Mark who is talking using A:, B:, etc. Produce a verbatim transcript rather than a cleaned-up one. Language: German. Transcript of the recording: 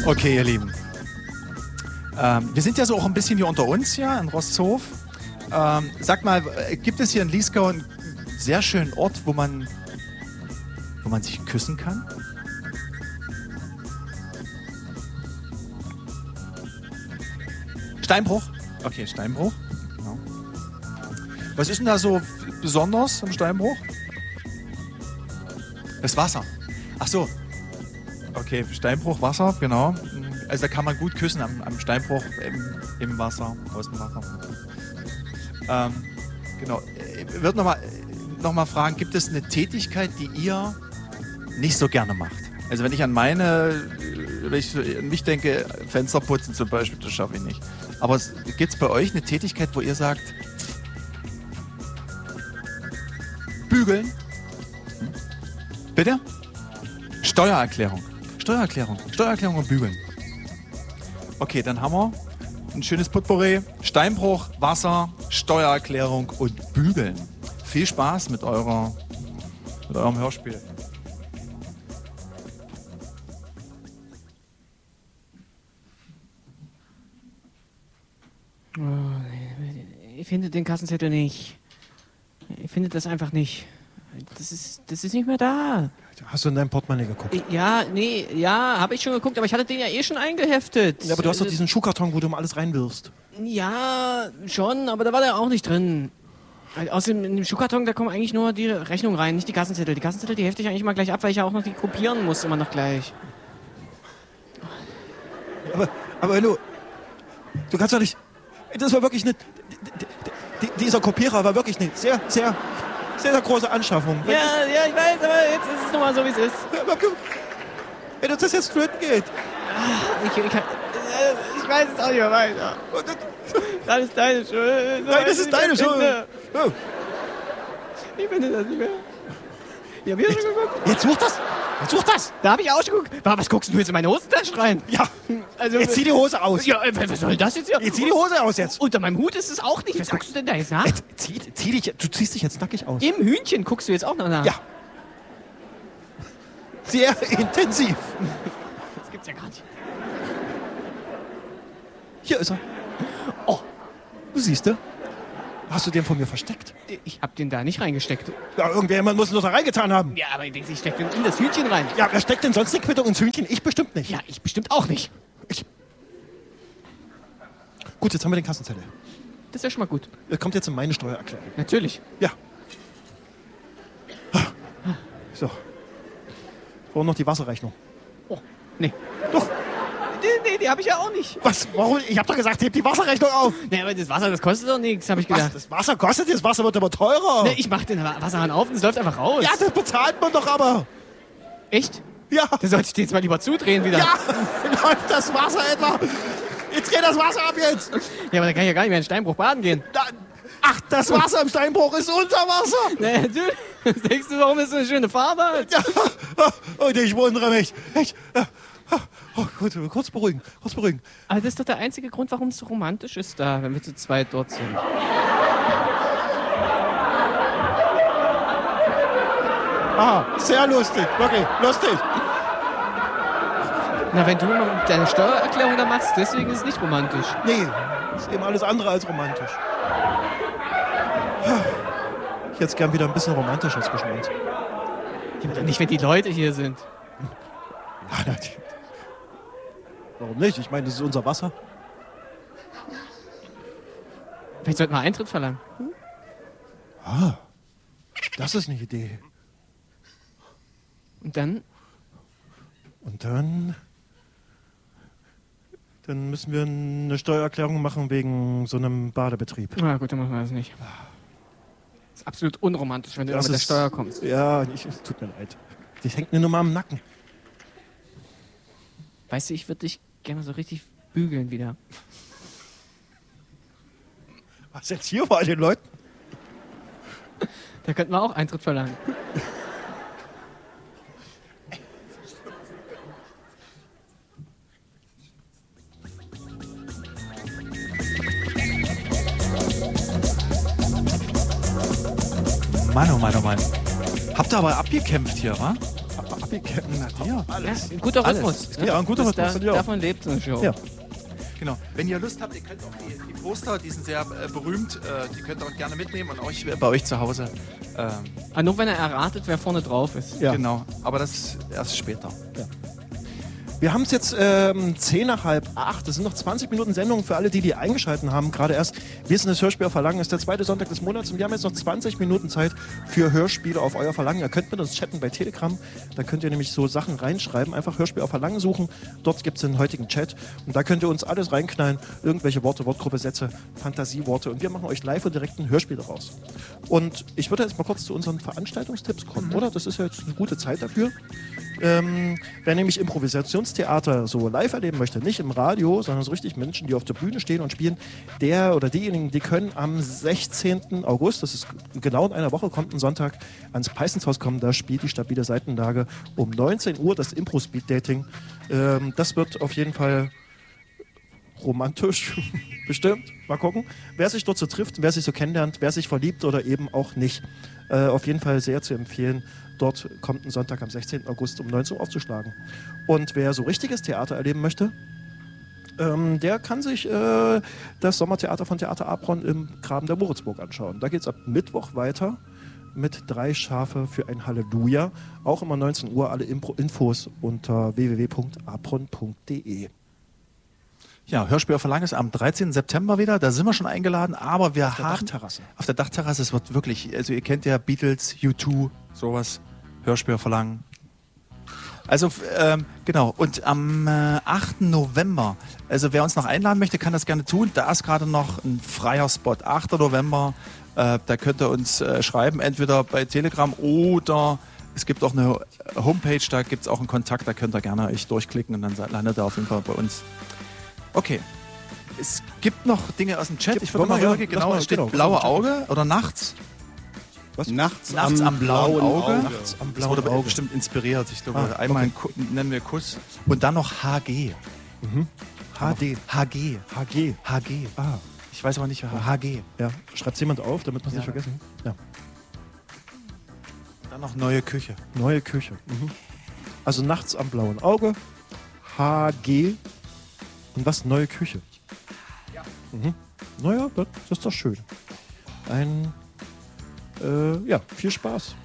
A: Okay, ihr Lieben. Ähm, wir sind ja so auch ein bisschen hier unter uns hier in Rosthof. Ähm, sag mal, gibt es hier in Liesgau einen sehr schönen Ort, wo man, wo man sich küssen kann? Steinbruch? Okay, Steinbruch. Genau. Was ist denn da so besonders am Steinbruch? Das Wasser. Ach so. Okay, Steinbruch, Wasser, genau. Also da kann man gut küssen am, am Steinbruch im, im Wasser, aus dem Wasser. Ähm, genau. Ich würde nochmal noch mal fragen, gibt es eine Tätigkeit, die ihr nicht so gerne macht? Also wenn ich an meine, wenn ich an mich denke, Fenster putzen zum Beispiel, das schaffe ich nicht. Aber gibt es bei euch eine Tätigkeit, wo ihr sagt, bügeln? Hm? Bitte? Steuererklärung. Steuererklärung. Steuererklärung und bügeln. Okay, dann haben wir ein schönes Potpourri. Steinbruch, Wasser, Steuererklärung und bügeln. Viel Spaß mit, eurer, mit eurem Hörspiel.
B: Oh, ich finde den Kassenzettel nicht. Ich finde das einfach nicht. Das ist, das ist nicht mehr da.
C: Hast du in dein Portemonnaie geguckt?
B: Ja, nee, ja, habe ich schon geguckt, aber ich hatte den ja eh schon eingeheftet.
C: Ja, aber du hast doch diesen Schuhkarton, wo du mal alles reinwirfst.
B: Ja, schon, aber da war der auch nicht drin. Außerdem in dem Schuhkarton, da kommen eigentlich nur die Rechnung rein, nicht die Kassenzettel. Die Kassenzettel, die hefte ich eigentlich mal gleich ab, weil ich ja auch noch die kopieren muss, immer noch gleich.
C: Aber, aber wenn du... Du kannst doch nicht... Das war wirklich eine... Dieser Kopierer war wirklich eine sehr, sehr... sehr, sehr große Anschaffung.
B: Ja, ja, ich weiß, aber jetzt ist es nun mal so, wie es ist.
C: Wenn uns das jetzt flöten geht.
B: Ich, ich, ich weiß es auch nicht mehr weiter. Das ist deine Schuld.
C: Nein, das ist deine Schuld. Oh.
B: Ich finde das nicht mehr. Ich hab hier
C: jetzt,
B: schon geguckt.
C: Jetzt such das. Jetzt such das.
B: Da hab ich auch schon geguckt. Was guckst du jetzt in meine Hosentasche rein?
C: Ja.
B: Also,
C: jetzt zieh die Hose aus.
B: Ja, was soll das jetzt hier?
C: Jetzt zieh die Hose aus jetzt.
B: Unter meinem Hut ist es auch nicht. Was guckst du denn da jetzt nach?
C: Jetzt, zieh, zieh dich, du ziehst dich jetzt nackig aus.
B: Im Hühnchen guckst du jetzt auch noch nach?
C: Ja. Sehr intensiv.
B: Das gibt's ja gar nicht.
C: Hier ist er. Oh, du siehst du? Hast du den von mir versteckt?
B: Ich hab den da nicht reingesteckt.
C: Ja, irgendjemand muss ihn doch da reingetan haben.
B: Ja, aber ich denke, ich steck den in das Hühnchen rein.
C: Ja, wer steckt denn sonst die Quittung ins Hühnchen? Ich bestimmt nicht.
B: Ja, ich bestimmt auch nicht.
C: Ich. Gut, jetzt haben wir den Kassenzettel.
B: Das ist ja schon mal gut.
C: Das kommt jetzt in meine Steuererklärung.
B: Natürlich.
C: Ja. So. Wir brauchen noch die Wasserrechnung.
B: Oh, nee.
C: Doch.
B: Nee, nee, die habe ich ja auch nicht.
C: Was? Warum? Ich hab doch gesagt, heb die Wasserrechnung auf.
B: Nee, aber das Wasser, das kostet doch nichts, habe ich gedacht.
C: Was? Das Wasser kostet, das Wasser wird aber teurer.
B: Nee, ich mach den Wasserhahn auf und es läuft einfach raus.
C: Ja, das bezahlt man doch aber.
B: Echt?
C: Ja.
B: Da sollte ich den jetzt mal lieber zudrehen wieder.
C: Ja, läuft das Wasser etwa. Jetzt dreh das Wasser ab jetzt.
B: Ja, aber dann kann ich ja gar nicht mehr in Steinbruch baden gehen.
C: Da, ach, das Wasser im Steinbruch ist unter Wasser.
B: Nee, natürlich. Denkst du, warum es so eine schöne Farbe hat?
C: Ja. Und ich wundere mich. Ich, oh, gut, kurz beruhigen, kurz beruhigen.
B: Aber das ist doch der einzige Grund, warum es so romantisch ist da, wenn wir zu zweit dort sind.
C: Aha, sehr lustig, wirklich, lustig.
B: Na, wenn du deine Steuererklärung da machst, deswegen ist es nicht romantisch.
C: Nee, ist eben alles andere als romantisch. Ich hätte gern wieder ein bisschen romantisches geschmeckt.
B: Ja, aber doch nicht, wenn die Leute hier sind.
C: Ja, natürlich. Warum nicht? Ich meine, das ist unser Wasser.
B: Vielleicht sollten wir Eintritt verlangen. Hm?
C: Ah, das ist eine Idee.
B: Und dann?
C: Und dann... Dann müssen wir eine Steuererklärung machen wegen so einem Badebetrieb.
B: Na gut, dann machen wir das nicht. Das ist absolut unromantisch, wenn du
C: Das
B: da mit der
C: ist-
B: Steuer kommst.
C: Ja, ich, es tut mir leid. Das hängt mir nur mal am Nacken.
B: Weißt du, ich würde dich gerne so richtig bügeln wieder.
C: Was jetzt hier bei den Leuten?
B: Da könnten wir auch Eintritt verlangen.
A: Mann, oh Mann, oh Mann. Habt ihr aber abgekämpft hier, wa?
C: wie gerne.
A: Na dir.
C: Alles.
B: Ja, ein guter
A: Alles.
B: Rhythmus. Ne?
C: Ja, ein guter
B: Das
C: Rhythmus,
B: Da,
C: finde ich auch.
B: davon lebt so eine Show.
C: Ja.
A: Genau. Wenn ihr Lust habt, ihr könnt auch die, die Poster, die sind sehr äh, berühmt, äh, die könnt ihr auch gerne mitnehmen und euch bei euch zu Hause. Ähm,
B: Ah, nur wenn er erratet, wer vorne drauf ist.
C: Ja.
A: Genau. Aber das erst später.
C: Wir haben es jetzt ähm, zehn nach halb acht. Das sind noch zwanzig Minuten Sendung für alle, die die eingeschalten haben. Gerade erst. Wir sind das Hörspiel auf Verlangen. Das ist der zweite Sonntag des Monats und wir haben jetzt noch zwanzig Minuten Zeit für Hörspiele auf euer Verlangen. Ihr könnt mit uns chatten bei Telegram. Da könnt ihr nämlich so Sachen reinschreiben. Einfach Hörspiel auf Verlangen suchen. Dort gibt es den heutigen Chat. Und da könnt ihr uns alles reinknallen. Irgendwelche Worte, Wortgruppe, Sätze, Fantasieworte. Und wir machen euch live und direkt ein Hörspiel daraus. Und ich würde jetzt mal kurz zu unseren Veranstaltungstipps kommen, oder? Das ist ja jetzt eine gute Zeit dafür. Ähm, wer nämlich Improvisationstheater so live erleben möchte, nicht im Radio, sondern so richtig Menschen, die auf der Bühne stehen und spielen, der oder diejenigen, die können am sechzehnten August, das ist genau in einer Woche, kommt ein Sonntag, ans Peissenshaus kommen, da spielt die stabile Seitenlage um neunzehn Uhr, das Impro-Speed-Dating. Ähm, das wird auf jeden Fall romantisch, bestimmt. Mal gucken, wer sich dort so trifft, wer sich so kennenlernt, wer sich verliebt oder eben auch nicht. Äh, auf jeden Fall sehr zu empfehlen. Dort kommt ein Sonntag am sechzehnten August um neunzehn Uhr aufzuschlagen. Und wer so richtiges Theater erleben möchte, ähm, der kann sich äh, das Sommertheater von Theater Apron im Graben der Moritzburg anschauen. Da geht es ab Mittwoch weiter mit drei Schafe für ein Halleluja. Auch immer neunzehn Uhr, alle Impro- Infos unter w w w punkt apron punkt d e.
A: Ja, Hörspiel auf Verlangen ist am dreizehnten September wieder. Da sind wir schon eingeladen, aber wir
C: Auf der
A: haben...
C: Dachterrasse.
A: Auf der Dachterrasse. Es wird wirklich... Also ihr kennt ja Beatles, U zwei, sowas. Hörspiel auf Verlangen. Also, f- ähm, genau. Und am äh, achten November, also wer uns noch einladen möchte, kann das gerne tun. Da ist gerade noch ein freier Spot. achter November, äh, da könnt ihr uns äh, schreiben, entweder bei Telegram oder... Es gibt auch eine Homepage, da gibt es auch einen Kontakt, da könnt ihr gerne euch durchklicken und dann landet ihr auf jeden Fall bei uns. Okay. Es gibt noch Dinge aus dem Chat.
C: Gibt-
A: Ich würde
C: wollen
A: mal
C: wir-
A: hören,
C: ja,
A: genau,
C: lass mal-
A: es steht
C: genau,
A: blaue
C: lass mal
A: Auge oder nachts.
C: Was?
D: Nachts,
A: Nachts am blauen Auge.
C: Nachts am
A: Das
C: blauen
A: wurde aber
C: Auge.
A: bestimmt inspiriert. Ich glaube,
C: Ah,
A: einmal einen Ku- nennen wir Kuss. Und dann noch H G.
C: H D.
A: H G.
C: H G.
A: H G.
C: Ah,
A: Ich weiß aber nicht, H G.
C: ja. Schreibt jemand auf, damit wir es
A: Ja.
C: nicht vergessen. Ja.
A: Dann noch neue Küche.
C: Neue Küche. Mhm. Also nachts am blauen Auge. H G. Und was? Neue Küche. Mhm. Naja, das das ist doch schön. Ein, äh, ja, viel Spaß.